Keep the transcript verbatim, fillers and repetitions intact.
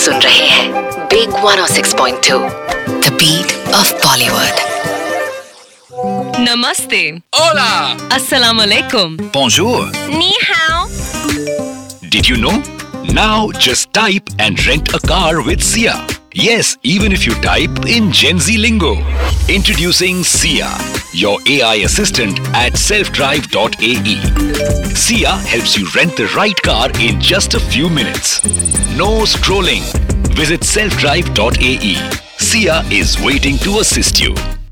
सुन रहे हैं big one O six point two, the beat of Bollywood. नमस्ते। Hola! अस्सलाम वालेकुम। Bonjour! नी हाओ। Did you know? Now just type and rent a car with Sia. Yes, even if you type in Gen Z lingo. Introducing Sia, your A I assistant at self drive dot A E. Sia helps you rent the right car in just a few minutes. No scrolling. Visit self drive dot A E. Sia is waiting to assist you.